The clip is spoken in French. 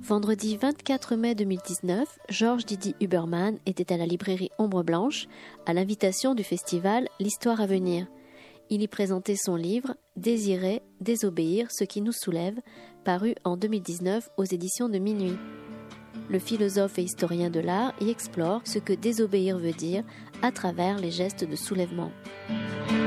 Vendredi 24 mai 2019, Georges Didi Huberman était à la librairie Ombre Blanche à l'invitation du festival L'Histoire à venir. Il y présentait son livre « Désirer, désobéir, ce qui nous soulève », paru en 2019 aux éditions de Minuit. Le philosophe et historien de l'art y explore ce que désobéir veut dire à travers les gestes de soulèvement.